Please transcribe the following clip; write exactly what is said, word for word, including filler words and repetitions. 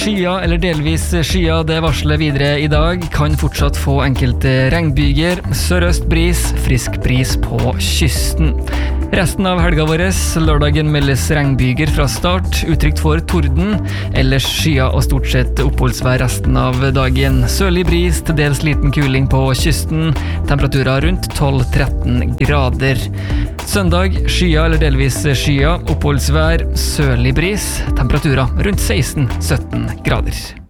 skya eller delvis skya, det varsler videre i dag. Kan fortsatt få enkelte regnbyger. Sørøst bris, frisk bris på kysten. Resten av helga våres, lørdagen meldes regnbyger fra start, utrygt for torden. Ellers skya og stort sett oppholdsvær resten av dagen. Sørlig bris, til dels liten kuling på kysten. Temperaturer rundt tolv til tretten grader. Søndag, skya eller delvis skya, oppholdsvær, sørlig bris. Temperaturer rundt seksten til sytten grader.